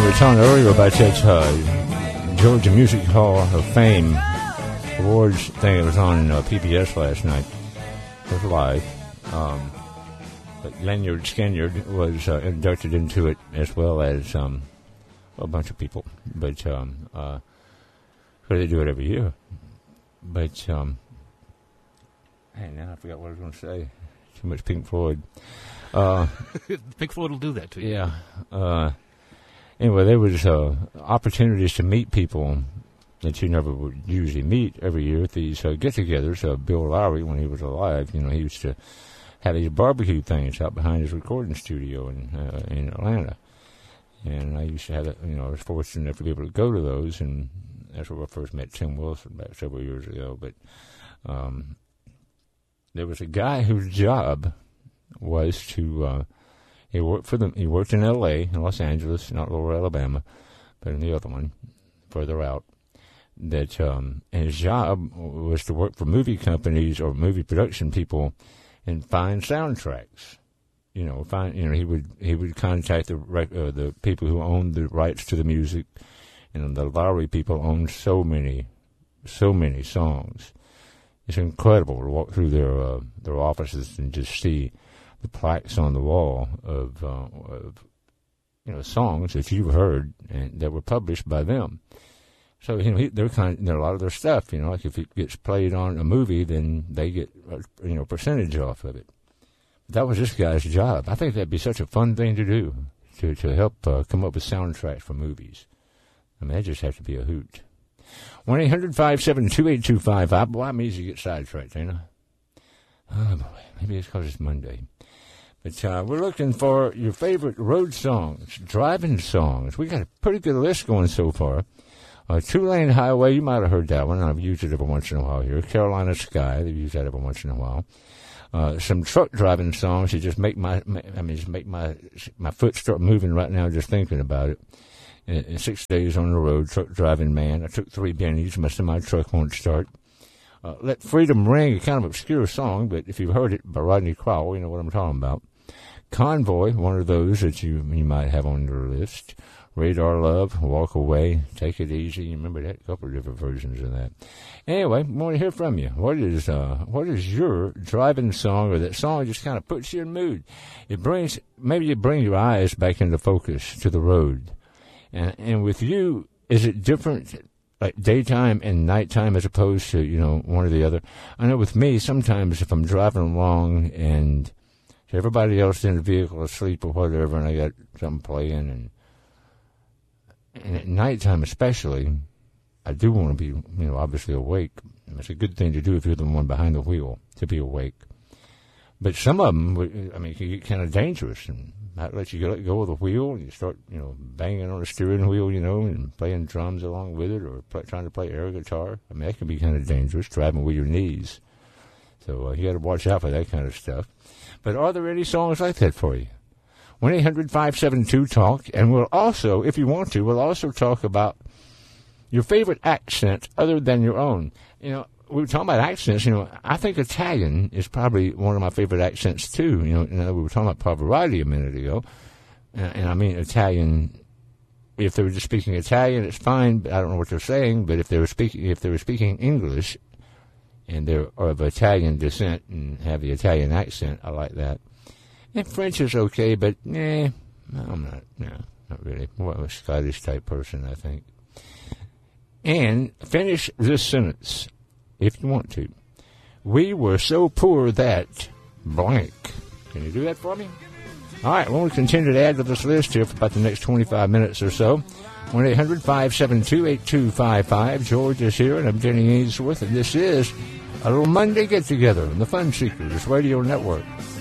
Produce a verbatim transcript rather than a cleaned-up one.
we were talking earlier about that uh, Georgia Music Hall of Fame awards thing that was on uh, P B S last night. It was live. Um, but Lanyard Skinner was uh, inducted into it, as well as um, a bunch of people. But um, uh, they do it every year. But um, hey, now I forgot what I was going to say. Too much Pink Floyd. Uh, Pink Floyd will do that to you. Yeah. Uh, anyway, there was uh, opportunities to meet people that you never would usually meet every year at these uh, get-togethers. Uh, Bill Lowry, when he was alive, you know, he used to have these barbecue things out behind his recording studio in uh, in Atlanta. And I used to have, you know, I was fortunate enough to be able to go to those, and that's where I first met Tim Wilson back several years ago. But um, there was a guy whose job was to uh, he worked for them. He worked in L A, in Los Angeles, not Lower Alabama, but in the other one, further out. That um, and his job was to work for movie companies or movie production people and find soundtracks. You know, find you know he would he would contact the rec- uh, the people who owned the rights to the music, and the Lowry people owned so many, so many songs. It's incredible to walk through their uh, their offices and just see the plaques on the wall of, uh, of you know, songs that you've heard and that were published by them. So, you know, he, they're kind of, you know, a lot of their stuff, you know, like if it gets played on a movie, then they get, a, you know, percentage off of it. But that was this guy's job. I think that'd be such a fun thing to do, to, to help uh, come up with soundtracks for movies. I mean, that just has to be a hoot. one eight hundred five seven two eight two five five. Boy, I'm easy to get sidetracked, ain't I? Oh, boy. Maybe it's because it's Monday. But uh, we're looking for your favorite road songs, driving songs. We got a pretty good list going so far. Uh, Two-Lane Highway, you might have heard that one. I've used it every once in a while here. Carolina Sky, they've used that every once in a while. Uh, some truck driving songs that just make my, I mean, just make my my foot start moving right now just thinking about it. In, in six days on the road, truck driving man. I took three bennies. My semi-truck won't start. Uh, Let Freedom Ring, a kind of obscure song, but if you've heard it by Rodney Crowell, you know what I'm talking about. Convoy, one of those that you you might have on your list. Radar Love, Walk Away, Take It Easy. You remember that? A couple of different versions of that. Anyway, I want to hear from you. What is uh what is your driving song, or that song just kind of puts you in mood? It brings, maybe you bring your eyes back into focus to the road. And and with you, is it different, like daytime and nighttime, as opposed to, you know, one or the other? I know with me, sometimes if I'm driving along and everybody else in the vehicle asleep or whatever, and I got something playing, and and at nighttime especially, I do want to be, you know, obviously awake. It's a good thing to do if you're the one behind the wheel, to be awake. But some of them, I mean, can get kind of dangerous, and might let you let go of the wheel, and you start, you know, banging on the steering wheel, you know, and playing drums along with it, or play, trying to play air guitar. I mean, that can be kind of dangerous, driving with your knees. So uh, you got to watch out for that kind of stuff. But are there any songs like that for you? one eight hundred five seven two talk, and we'll also, if you want to, we'll also talk about your favorite accent other than your own. You know, we were talking about accents. You know, I think Italian is probably one of my favorite accents, too. You know, you know we were talking about Pavarotti a minute ago, and, and I mean Italian. If they were just speaking Italian, it's fine, but I don't know what they're saying. But if they were speaking, if they were speaking English, and they're of Italian descent and have the Italian accent, I like that. And French is okay, but nah, I'm not, no, not really. More of a Scottish-type person, I think. And finish this sentence, if you want to. We were so poor that blank. Can you do that for me? All right, well, we'll continue to add to this list here for about the next twenty-five minutes or so. one eight hundred five seven two eight two five five. George is here, and I'm Jenny Ainsworth, and this is a little Monday get-together on the Fun Seekers Radio Network.